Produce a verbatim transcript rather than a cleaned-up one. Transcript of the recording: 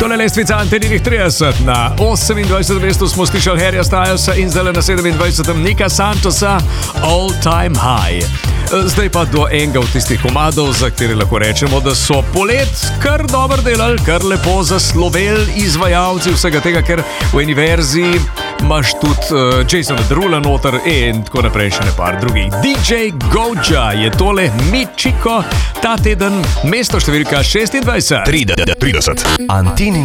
Tole lestvica Anteninih trideset. Na osemindvajsetem mestu smo slišali Harryja Stylesa in zdaj na sedemindvajsetem Nika Santosa All Time High. Zdaj pa do enega od tistih komadov, za kateri lahko rečemo, da so polet kar dobro delali, kar lepo zasloveli izvajalci vsega tega, ker v eni verziji imaš tudi uh, Jasona Derula noter in tako naprej še ne par drugih. D J Goja je tole Michiko, ta teden mesto številka šestindvajset. trideset. Antini